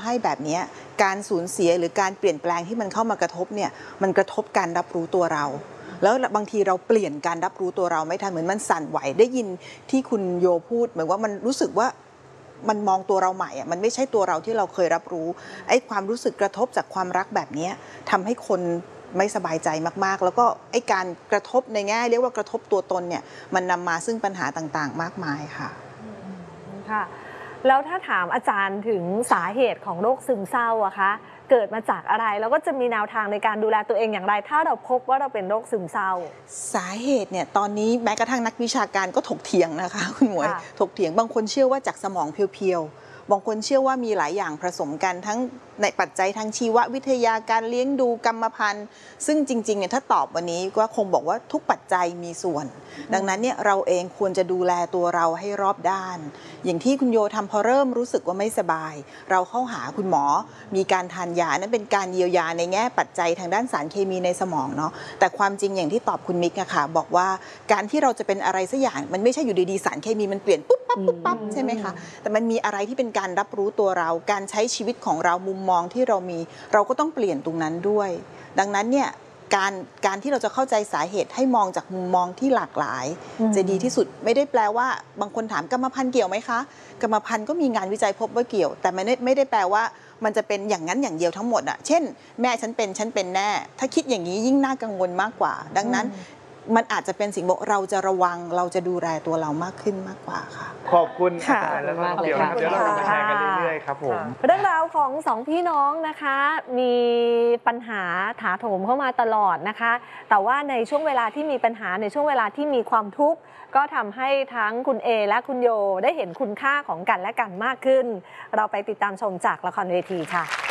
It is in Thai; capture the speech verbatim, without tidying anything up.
ให้แบบนี้การสูญเสียหรือการเปลี่ยนแปลงที่มันเข้ามากระทบเนี่ยมันกระทบการรับรู้ตัวเราแล้วบางทีเราเปลี่ยนการรับรู้ตัวเราไม่ทันเหมือนมันสั่นไหวได้ยินที่คุณโยพูดเหมือนว่ามันรู้สึกว่ามันมองตัวเราใหม่อ่ะมันไม่ใช่ตัวเราที่เราเคยรับรู้ไอ้ความรู้สึกกระทบจากความรักแบบนี้ทำให้คนไม่สบายใจมากๆแล้วก็ไอ้การกระทบในแง่เรียกว่ากระทบตัวตนเนี่ยมันนำมาซึ่งปัญหาต่างๆมากมายค่ะค่ะแล้วถ้าถามอาจารย์ถึงสาเหตุของโรคซึมเศร้าอะคะเกิดมาจากอะไรแล้วก็จะมีแนวทางในการดูแลตัวเองอย่างไรถ้าเราพบว่าเราเป็นโรคซึมเศร้าสาเหตุเนี่ยตอนนี้แม้กระทั่งนักวิชาการก็ถกเถียงนะคะคุณหมวยถกเถียงบางคนเชื่อว่าจากสมองเพียวๆบางคนเชื่อว่ามีหลายอย่างผสมกันทั้งในปัจจัยทางชีววิทยาการเลี้ยงดูกรรมพันธุ์ซึ่งจริงๆเนี่ยถ้าตอบวันนี้ก็คงบอกว่าทุกปัจจัยมีส่วนดังนั้นเนี่ยเราเองควรจะดูแลตัวเราให้รอบด้านอย่างที่คุณโยทำพอเริ่มรู้สึกว่าไม่สบายเราเข้าหาคุณหมอมีการทานยานั้นเป็นการเยียวยาในแง่ปัจจัยทางด้านสารเคมีในสมองเนาะแต่ความจริงอย่างที่ตอบคุณมิกอะค่ะบอกว่าการที่เราจะเป็นอะไรสักอย่างมันไม่ใช่อยู่ดีๆสารเคมีมันเปลี่ยนปุ๊บปั๊บปุ๊บปั๊บใช่ไหมคะแต่มันมีอะไรที่เป็นการรับรู้ตัวเราการใช้ชีวิตของเรามุมมองที่เรามีเราก็ต้องเปลี่ยนตรงนั้นด้วยดังนั้นเนี่ยการการที่เราจะเข้าใจสาเหตุให้มองจากมุมมองที่หลากหลายจะดีที่สุดไม่ได้แปลว่าบางคนถามกรรมพันธุ์เกี่ยวไหมคะกรรมพันธุ์ก็มีงานวิจัยพบว่าเกี่ยวแต่ไม่ได้ไม่ได้แปลว่ามันจะเป็นอย่างนั้นอย่างเดียวทั้งหมดอะเช่นแม่ฉันเป็นฉันเป็นแน่ถ้าคิดอย่างนี้ยิ่งน่ากังวลมากกว่าดังนั้นมันอาจจะเป็นสิ่งบอกเราจะระวังเราจะดูแลตัวเรามากขึ้นมากกว่าค่ะขอบคุณอาจารย์แล้วก็เดี๋ยวเดี๋ยวเราจะมาแชร์กันเรื่อยๆครับผมเรื่องราวของสองพี่น้องนะคะมีปัญหาถาโถมเข้ามาตลอดนะคะแต่ว่าในช่วงเวลาที่มีปัญหาในช่วงเวลาที่มีความทุกข์ก็ทำให้ทั้งคุณเอและคุณโยได้เห็นคุณค่าของกันและกันมากขึ้นเราไปติดตามชมจากละครเวทีค่ะ